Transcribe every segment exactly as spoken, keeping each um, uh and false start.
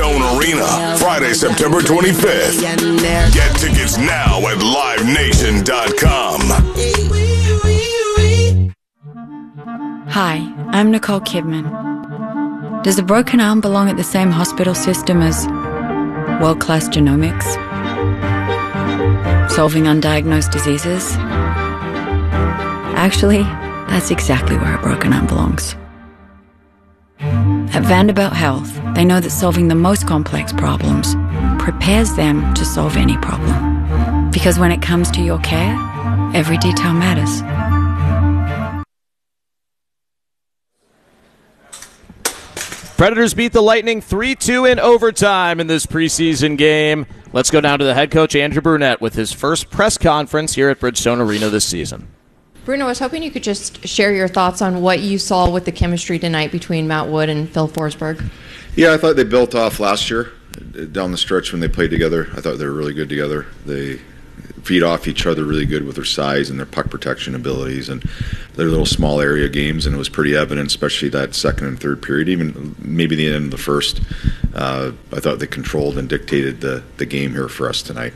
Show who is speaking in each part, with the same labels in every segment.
Speaker 1: Bridgestone Arena, Friday, September twenty-fifth. Get tickets now at live nation dot com.
Speaker 2: Hi, I'm Nicole Kidman. Does a broken arm belong at the same hospital system as world-class genomics? Solving undiagnosed diseases? Actually, that's exactly where a broken arm belongs. At Vanderbilt Health, they know that solving the most complex problems prepares them to solve any problem. Because when it comes to your care, every detail matters.
Speaker 3: Predators beat the Lightning three two in overtime in this preseason game. Let's go down to the head coach, Andrew Brunette, with his first press conference here at Bridgestone Arena this season.
Speaker 4: Bruno, I was hoping you could just share your thoughts on what you saw with the chemistry tonight between Matt Wood and Phil Forsberg.
Speaker 5: Yeah, I thought they built off last year down the stretch when they played together. I thought they were really good together. They feed off each other really good with their size and their puck protection abilities and their little small area games, and it was pretty evident, especially that second and third period, even maybe the end of the first. Uh, I thought they controlled and dictated the, the game here for us tonight.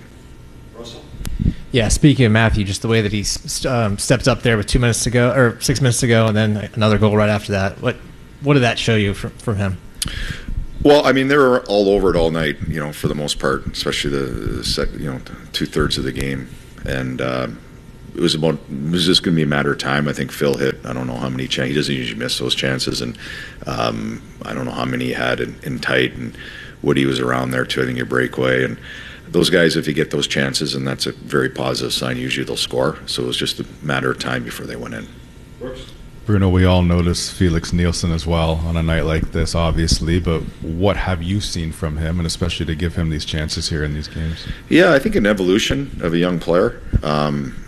Speaker 6: Yeah, speaking of Matthew, just the way that he um, stepped up there with two minutes to go, or six minutes to go, and then another goal right after that. What what did that show you from, from him?
Speaker 5: Well, I mean, they were all over it all night, you know, for the most part, especially the sec, you know, two thirds of the game, and uh, it was about it was just going to be a matter of time. I think Phil hit I don't know how many chances. He doesn't usually miss those chances, and um, I don't know how many he had in, in tight, and Woody was around there too. I think a breakaway, and those guys, if you get those chances, and that's a very positive sign, usually they'll score. So it was just a matter of time before they went in.
Speaker 7: Bruno, we all notice Felix Nielsen as well on a night like this, obviously, but what have you seen from him, and especially to give him these chances here in these games?
Speaker 5: Yeah, I think an evolution of a young player. Um,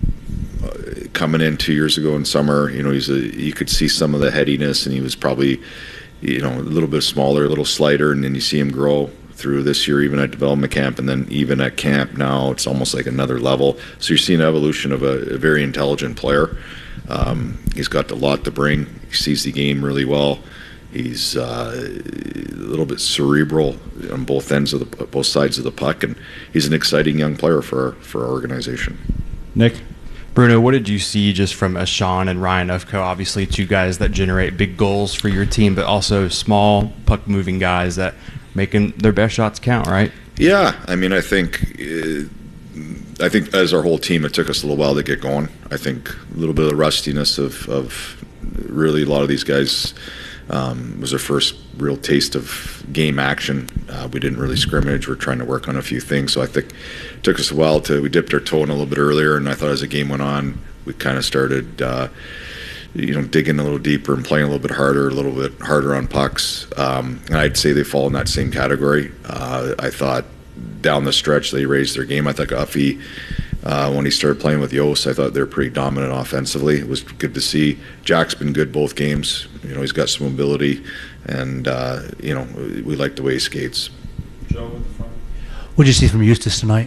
Speaker 5: coming in two years ago in summer, you know, he's a, you could see some of the headiness, and he was probably, you know, a little bit smaller, a little slighter, and then you see him grow through this year, even at development camp, and then even at camp now, it's almost like another level. So you're seeing evolution of a, a very intelligent player. Um, he's got a lot to bring. He sees the game really well. He's uh, a little bit cerebral on both ends of the both sides of the puck, and he's an exciting young player for our, for our organization.
Speaker 7: Nick?
Speaker 8: Bruno, what did you see just from Ashawn and Ryan Ufko? Obviously, two guys that generate big goals for your team, but also small puck-moving guys that making their best shots count, right?
Speaker 5: Yeah, I mean, I think uh, I think as our whole team, it took us a little while to get going. I think a little bit of the rustiness of, of really a lot of these guys um, was their first real taste of game action. Uh, we didn't really scrimmage. We're trying to work on a few things, so I think it took us a while to. We dipped our toe in a little bit earlier, and I thought as the game went on, we kind of started. Uh, you know, digging a little deeper and playing a little bit harder, a little bit harder on pucks. Um, and I'd say they fall in that same category. Uh, I thought down the stretch they raised their game. I thought Uffy, uh, when he started playing with Yost, I thought they were pretty dominant offensively. It was good to see. Jack's been good both games. You know, he's got some mobility, and, uh, you know, we like the way he skates.
Speaker 9: Joe, what did you see from Eustace tonight?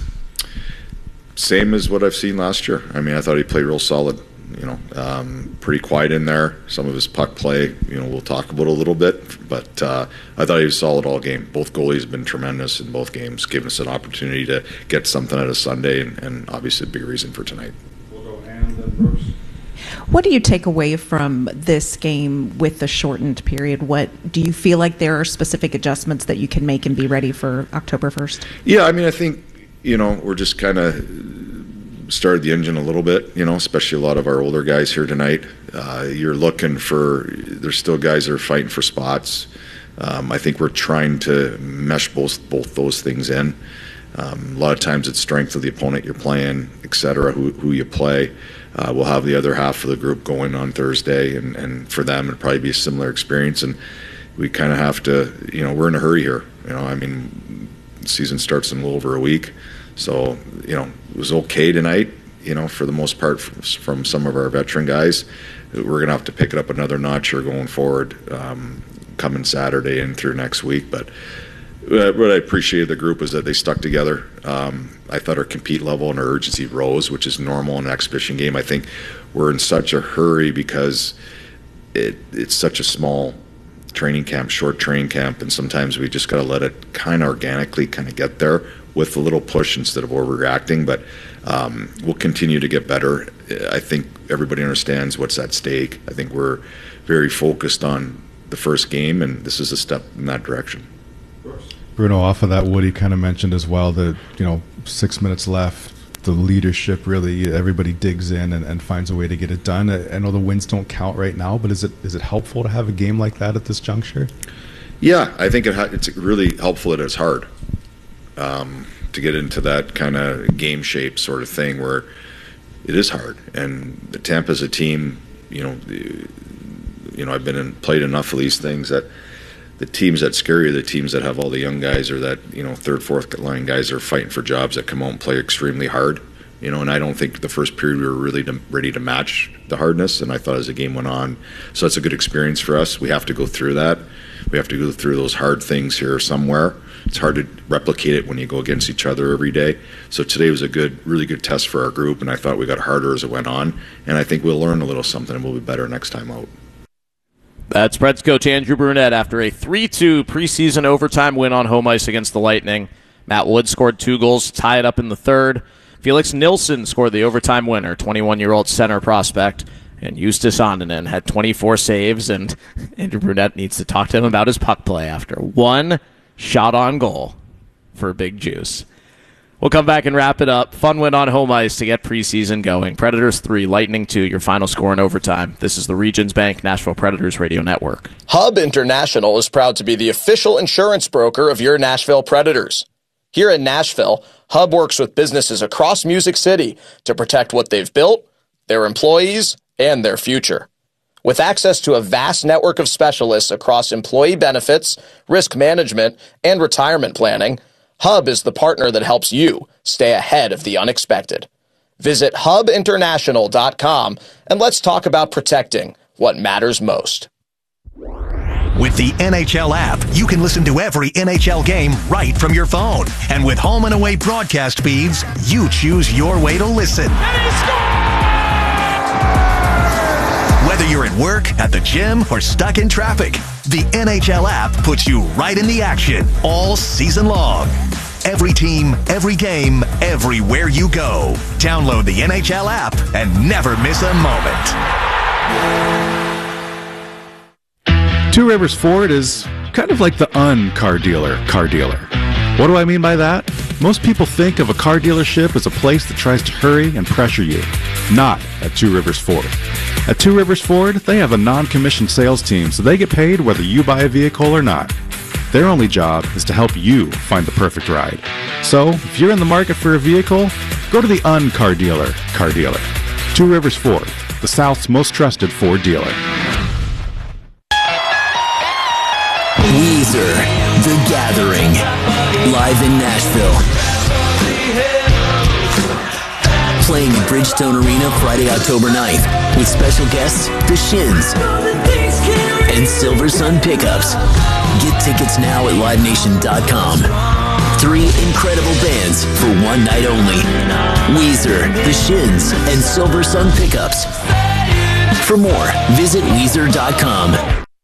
Speaker 5: Same as what I've seen last year. I mean, I thought he played real solid. You know, um, pretty quiet in there. Some of his puck play, you know, we'll talk about a little bit. But uh, I thought he was solid all game. Both goalies have been tremendous in both games, giving us an opportunity to get something out of Sunday, and, and obviously a big reason for tonight.
Speaker 9: We'll go Ann, then Brooks.
Speaker 10: What do you take away from this game with the shortened period? What do you feel like there are specific adjustments that you can make and be ready for October first?
Speaker 5: Yeah, I mean, I think, you know, we're just kind of started the engine a little bit, you know, especially a lot of our older guys here tonight. Uh, you're looking for, there's still guys that are fighting for spots. Um, I think we're trying to mesh both both those things in. Um, a lot of times it's strength of the opponent you're playing, et cetera, who, who you play. Uh, we'll have the other half of the group going on Thursday, and, and for them it'll probably be a similar experience. And we kind of have to, you know, we're in a hurry here. You know, I mean, the season starts in a little over a week. So, you know, it was okay tonight, you know, for the most part from, from some of our veteran guys. We're going to have to pick it up another notch here going forward, um, coming Saturday and through next week. But what I appreciated the group is that they stuck together. Um, I thought our compete level and our urgency rose, which is normal in an exhibition game. I think we're in such a hurry because it, it's such a small training camp, short training camp, and sometimes we just got to let it kind of organically kind of get there with a little push instead of overreacting. But um, we'll continue to get better. I think everybody understands what's at stake. I think we're very focused on the first game, and this is a step in that direction.
Speaker 7: Bruno, off of that, Woody kind of mentioned as well that, you know, six minutes left, the leadership really, everybody digs in and, and finds a way to get it done. I, I know the wins don't count right now, but is it is it helpful to have a game like that at this juncture?
Speaker 5: Yeah, I think it ha- it's really helpful that it's hard um, to get into that kind of game shape sort of thing where it is hard. And the Tampa's a team, you know, the, you know, I've been in, played enough of these things that the teams that scare you are the teams that have all the young guys or that, you know, third, fourth line guys are fighting for jobs that come out and play extremely hard. You know, and I don't think the first period we were really to, ready to match the hardness, and I thought as the game went on. So it's a good experience for us. We have to go through that. We have to go through those hard things here somewhere. It's hard to replicate it when you go against each other every day. So today was a good, really good test for our group, and I thought we got harder as it went on. And I think we'll learn a little something and we'll be better next time out.
Speaker 3: That's Preds coach Andrew Brunette after a three two preseason overtime win on home ice against the Lightning. Matt Wood scored two goals to tie it up in the third. Felix Nilsson scored the overtime winner, twenty-one-year-old center prospect. And Justus Annunen had twenty-four saves, and Andrew Brunette needs to talk to him about his puck play after one shot on goal for Big Juice. We'll come back and wrap it up. Fun win on home ice to get preseason going. Predators three, Lightning two, your final score in overtime. This is the Regions Bank Nashville Predators Radio Network.
Speaker 11: Hub International is proud to be the official insurance broker of your Nashville Predators. Here in Nashville, Hub works with businesses across Music City to protect what they've built, their employees, and their future. With access to a vast network of specialists across employee benefits, risk management, and retirement planning, Hub is the partner that helps you stay ahead of the unexpected. Visit hub international dot com and let's talk about protecting what matters most.
Speaker 12: With the N H L app, you can listen to every N H L game right from your phone. And with home and away broadcast feeds, you choose your way to listen. Whether you're at work, at the gym, or stuck in traffic, the N H L app puts you right in the action all season long. Every team, every game, everywhere you go. Download the N H L app and never miss a moment.
Speaker 13: Two Rivers Ford is kind of like the un-car dealer car dealer. What do I mean by that? Most people think of a car dealership as a place that tries to hurry and pressure you. Not at Two Rivers Ford. At Two Rivers Ford, they have a non-commissioned sales team, so they get paid whether you buy a vehicle or not. Their only job is to help you find the perfect ride. So, if you're in the market for a vehicle, go to the un-car dealer car dealer. Two Rivers Ford, the South's most trusted Ford dealer.
Speaker 14: Weezer, The Gathering, live in Nashville. Playing at Bridgestone Arena Friday, October ninth, with special guests, The Shins and Silver Sun Pickups. Get tickets now at live nation dot com. Three incredible bands for one night only. Weezer, The Shins, and Silver Sun Pickups. For more, visit weezer dot com.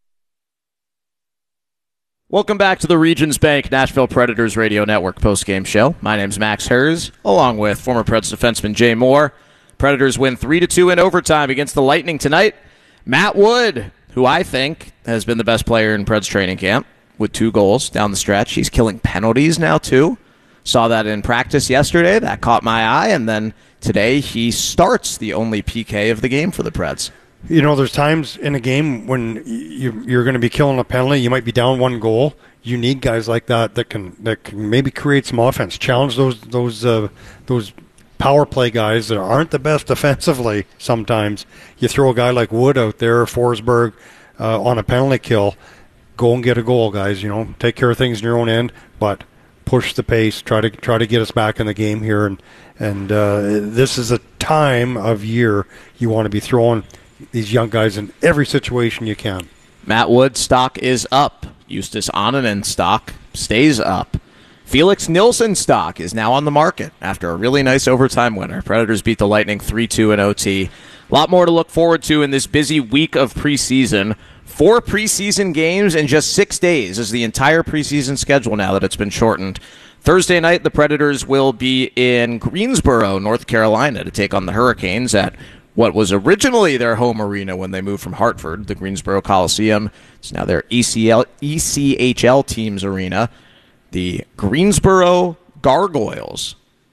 Speaker 3: Welcome back to the Regions Bank Nashville Predators Radio Network postgame show. My name's Max Hers, along with former Preds defenseman Jay Moore. Predators win three to two in overtime against the Lightning tonight. Matt Wood, who I think has been the best player in Preds training camp, with two goals down the stretch. He's killing penalties now, too. Saw that in practice yesterday. That caught my eye. And then today he starts the only P K of the game for the Preds.
Speaker 15: You know, there's times in a game when you, you're going to be killing a penalty. You might be down one goal. You need guys like that that can that can maybe create some offense, challenge those those uh, those power play guys that aren't the best defensively. Sometimes you throw a guy like Wood out there, Forsberg, uh, on a penalty kill. Go and get a goal, guys. You know, take care of things in your own end, but push the pace. Try to try to get us back in the game here, and and uh, this is a time of year you want to be throwing these young guys in every situation you can.
Speaker 3: Matt Wood stock is up. Justus Annunen stock stays up. Felix Nilsson stock is now on the market after a really nice overtime winner. Predators beat the Lightning three two in O T. A lot more to look forward to in this busy week of preseason. Four preseason games in just six days is the entire preseason schedule now that it's been shortened. Thursday night, the Predators will be in Greensboro, North Carolina, to take on the Hurricanes at what was originally their home arena when they moved from Hartford, the Greensboro Coliseum. It's now their E C L, E C H L team's arena, the Greensboro Gargoyles.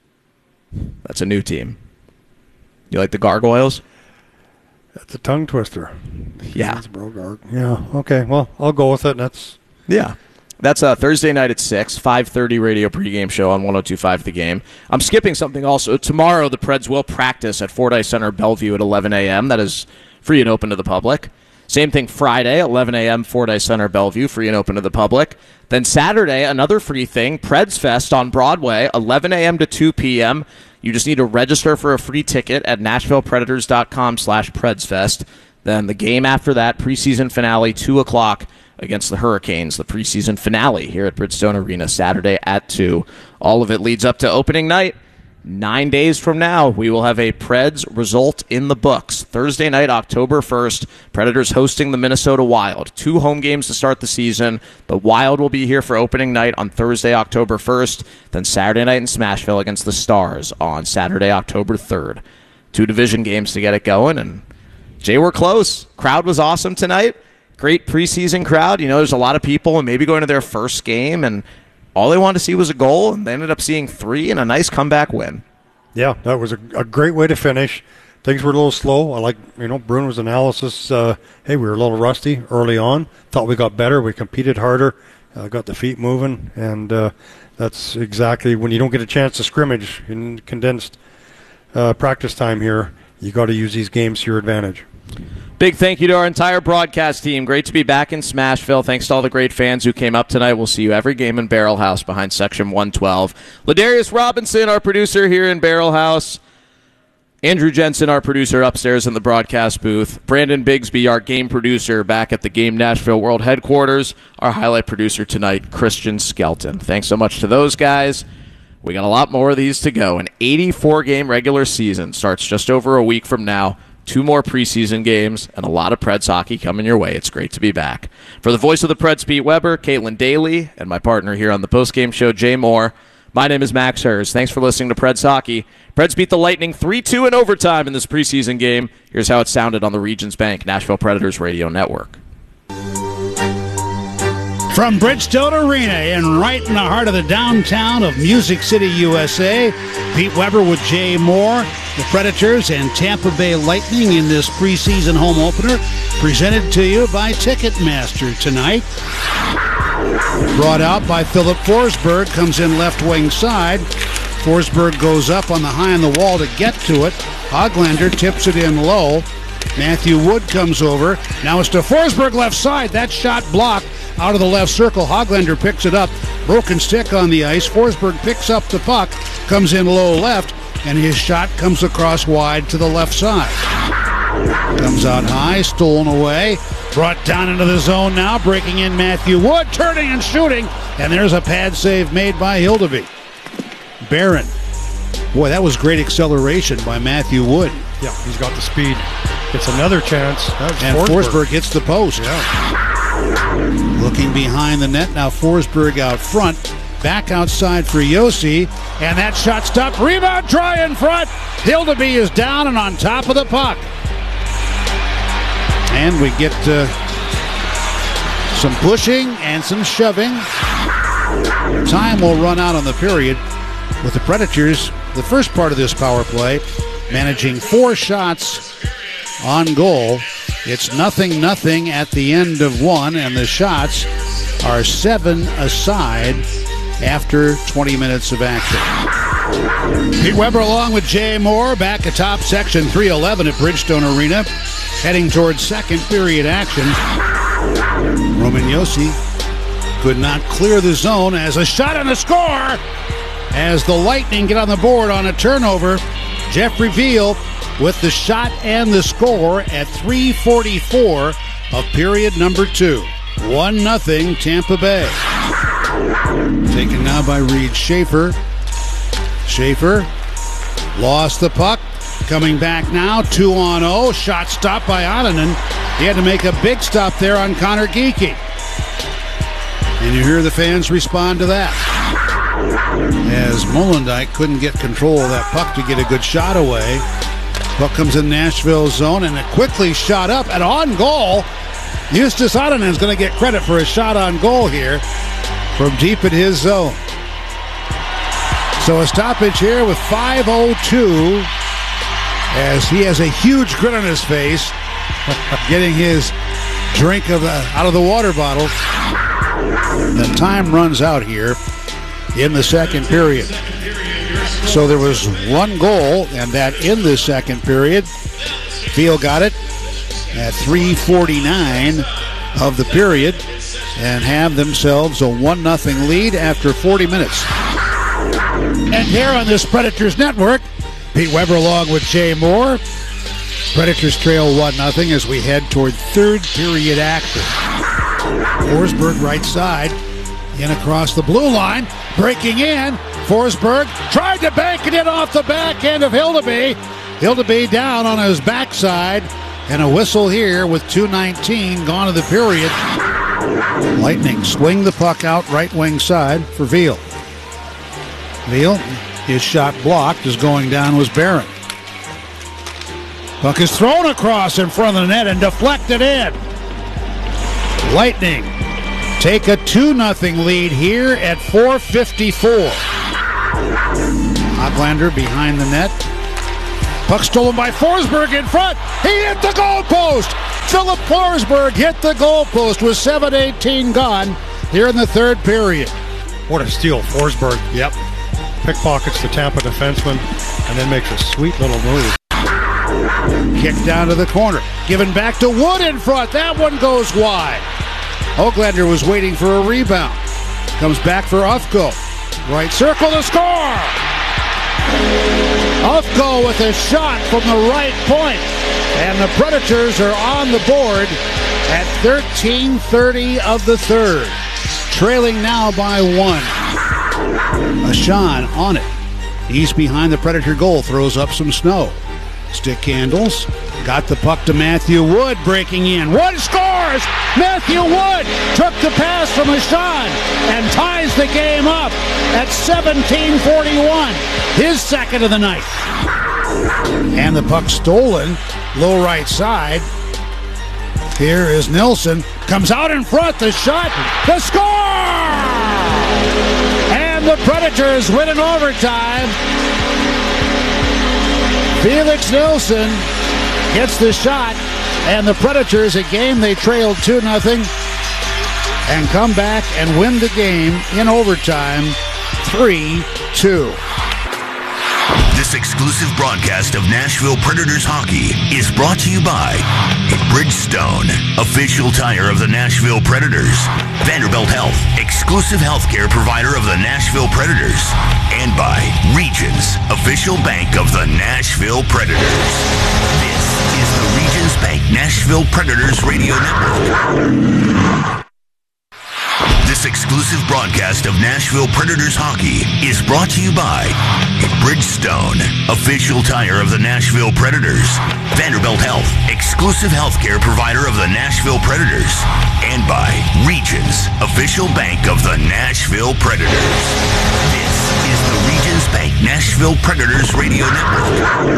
Speaker 3: That's a new team. You like the Gargoyles?
Speaker 15: That's a tongue twister.
Speaker 3: Yeah.
Speaker 15: Greensboro Gar- yeah, okay. Well, I'll go with it. That's
Speaker 3: Yeah. That's uh, Thursday night at six, five thirty radio pregame show on one oh two point five The Game. I'm skipping something also. Tomorrow, the Preds will practice at Fordyce Center Bellevue at eleven a.m. That is free and open to the public. Same thing Friday, eleven a.m., Fordyce Center Bellevue, free and open to the public. Then Saturday, another free thing, Preds Fest on Broadway, eleven a.m. to two p.m. You just need to register for a free ticket at NashvillePredators.com slash PredsFest. Then the game after that, preseason finale, two o'clock against the Hurricanes. The preseason finale here at Bridgestone Arena, Saturday at two. All of it leads up to opening night. Nine days from now, we will have a Preds result in the books. Thursday night, October first, Predators hosting the Minnesota Wild. Two home games to start the season. The Wild will be here for opening night on Thursday, October first. Then Saturday night in Smashville against the Stars on Saturday, October third. Two division games to get it going. And, Jay, we're close. Crowd was awesome tonight. Great preseason crowd. You know, there's a lot of people and maybe going to their first game, and all they wanted to see was a goal, and they ended up seeing three and a nice comeback win.
Speaker 15: Yeah, that was a, a great way to finish. Things were a little slow. I like, you know, Bruno's analysis. Uh, hey, we were a little rusty early on. Thought we got better. We competed harder, uh, got the feet moving, and uh, that's exactly when you don't get a chance to scrimmage in condensed uh, practice time here, you got to use these games to your advantage.
Speaker 3: Big thank you to our entire broadcast team. Great to be back in Smashville. Thanks to all the great fans who came up tonight. We'll see you every game in Barrel House behind Section one twelve. Ladarius Robinson, our producer here in Barrel House. Andrew Jensen, our producer upstairs in the broadcast booth. Brandon Bigsby, our game producer back at the Game Nashville World Headquarters. Our highlight producer tonight, Christian Skelton. Thanks so much to those guys. We got a lot more of these to go. An eighty-four game regular season starts just over a week from now. Two more preseason games, and a lot of Preds hockey coming your way. It's great to be back. For the voice of the Preds, Pete Weber, Caitlin Daly, and my partner here on the postgame show, Jay Moore, my name is Max Hers. Thanks for listening to Preds Hockey. Preds beat the Lightning three two in overtime in this preseason game. Here's how it sounded on the Regions Bank Nashville Predators Radio Network.
Speaker 16: From Bridgestone Arena and right in the heart of the downtown of Music City, U S A, Pete Weber with Jay Moore, the Predators and Tampa Bay Lightning in this preseason home opener, presented to you by Ticketmaster tonight. Brought out by Philip Forsberg, comes in left wing side. Forsberg goes up on the high on the wall to get to it. Hoglander tips it in low. Matthew Wood comes over. Now it's to Forsberg left side. That shot blocked out of the left circle. Hoglander picks it up. Broken stick on the ice. Forsberg picks up the puck, comes in low left, and his shot comes across wide to the left side. Comes out high, stolen away, brought down into the zone now, breaking in Matthew Wood, turning and shooting, and there's a pad save made by Hildeby. Barron. Boy, that was great acceleration by Matthew Wood.
Speaker 15: Yeah, he's got the speed. Gets another chance.
Speaker 16: And Forsberg. Forsberg hits the post.
Speaker 15: Yeah.
Speaker 16: Looking behind the net, now Forsberg out front. Back outside for Yossi. And that shot stopped. Rebound try in front. Hildeby is down and on top of the puck. And we get uh, some pushing and some shoving. Time will run out on the period with the Predators, the first part of this power play, managing four shots on goal. It's nothing nothing at the end of one, and the shots are seven aside after twenty minutes of action. Pete Weber along with Jay Moore back atop section three eleven at Bridgestone Arena, heading towards second period action. Roman Yossi could not clear the zone as a shot and a score as the Lightning get on the board on a turnover. Jeffrey Veal with the shot and the score at three forty-four of period number two. one nothing Tampa Bay. Taken now by Reed Schaefer. Schaefer lost the puck. Coming back now, two on oh. Shot stopped by Onanen. He had to make a big stop there on Connor Geekie. And you hear the fans respond to that. As Molendyke couldn't get control of that puck to get a good shot away. Puck comes in Nashville's zone and it quickly shot up and on goal. Justus Odonen is going to get credit for a shot on goal here from deep in his zone. So a stoppage here with five oh two as he has a huge grin on his face getting his drink of the, out of the water bottle. The time runs out here in the second period. So there was one goal, and that in the second period. Field got it at three forty-nine of the period and have themselves a one nothing lead after forty minutes. And here on this Predators Network, Pete Weber along with Jay Moore. Predators trail one nothing as we head toward third period action. Forsberg right side, in across the blue line, breaking in. Forsberg tried to bank it in off the back end of Hildeby. Hildeby down on his backside, and a whistle here with two nineteen gone to the period. Lightning swing the puck out right wing side for Veal. Veal, his shot blocked, is going down was Barron. Puck is thrown across in front of the net and deflected in. Lightning take a two nothing lead here at four fifty-four. Hoglander behind the net. Puck stolen by Forsberg in front. He hit the goalpost. Philip Forsberg hit the goalpost with seven eighteen gone here in the third period.
Speaker 15: What a steal, Forsberg.
Speaker 16: Yep.
Speaker 15: Pickpockets the Tampa defenseman and then makes a sweet little move.
Speaker 16: Kick down to the corner. Given back to Wood in front. That one goes wide. Hoglander was waiting for a rebound. Comes back for Ufko. Right circle to score. Ufko with a shot from the right point. And the Predators are on the board at thirteen thirty of the third. Trailing now by one. Ashan on it. He's behind the Predator goal. Throws up some snow. Stick handles. Got the puck to Matthew Wood breaking in. Wood scores! Matthew Wood took the pass from Ashan and ties the game up at seventeen forty-one. His second of the night. And the puck stolen. Low right side. Here is Nilsson. Comes out in front. The shot. The score! And the Predators win in overtime. Felix Nilsson gets the shot, and the Predators, a game they trailed two nothing, and come back and win the game in overtime three two.
Speaker 12: This exclusive broadcast of Nashville Predators hockey is brought to you by Bridgestone, official tire of the Nashville Predators, Vanderbilt Health, exclusive healthcare provider of the Nashville Predators, and by Regions, official bank of the Nashville Predators. This is the Regions Bank Nashville Predators Radio Network. This exclusive broadcast of Nashville Predators hockey is brought to you by Bridgestone, official tire of the Nashville Predators, Vanderbilt Health, exclusive healthcare provider of the Nashville Predators, and by Regions, official bank of the Nashville Predators. This is the Regions Bank Nashville Predators Radio Network.